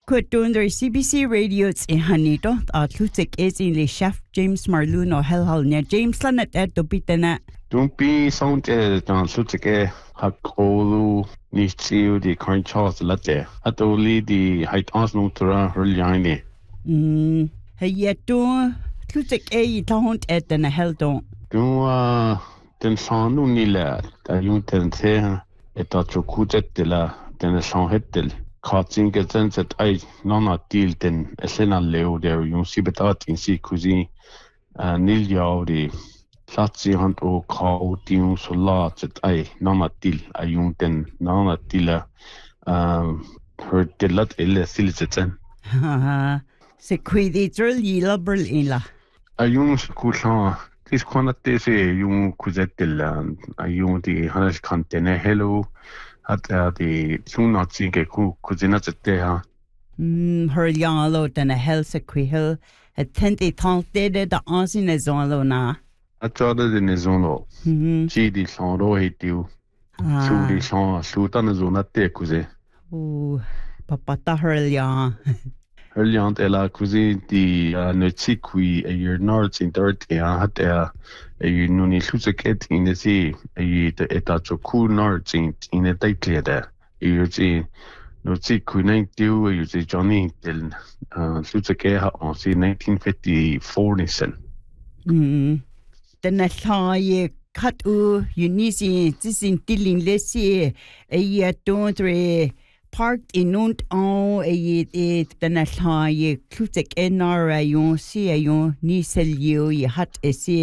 Kutundri CBC Radio's in Hanito, Lutik is in the chef James Marloon or Helhalnia. James Lanet at Dopitana. Don't be sound John Sutike, Hakolu, Nichiu, the current Charles Latte, Atoli, the height Osnotra, Hurliani. Hey, yet do Lutik a taunt at the Heldon. Do den Sanu Nila, the Junten Tea, et Tachukutet de la, den San Hettel. Katsin gets at I nona deal den Esena Leo there, you see betat in sea cuisine, Nilja, the Platzi hunt o cow, Dion so large at I nona deal, I den nona dealer, her delat illa siliceten. Ha, sequidi drill ye liberal illa. I use Kusan, this quantity say you Kuzetil, I use the Hannes container hello. At the Sunat Sink Cousina Tea. Her yellow than a hell sequihil, a tenty tongue did the Ozin is on na. I thought it in his own. She did Sando hate you. So the song, Sultan is on a tecuse. Oh, Papa her Early on, Ella Cusi, the Nutsikui, a year north in 30, had a Nuni Susaket in the sea, a Etachoku north in a tightly there. You see, Nutsikui 90, you see Johnny till Susake on see 1954. Then I saw ye cut you need this in dealing let's see a year don't parked in Nunt on a then I saw ye Klutek NR, you see a you ni sell you, ye hat a see.